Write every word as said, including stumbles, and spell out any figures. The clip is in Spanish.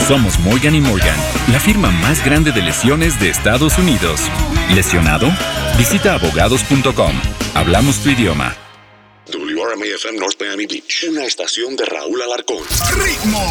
Somos Morgan y Morgan, la firma más grande de lesiones de Estados Unidos. ¿Lesionado? Visita abogados punto com. Hablamos tu idioma. W R M A F M North Miami Beach, una estación de Raúl Alarcón. Ritmo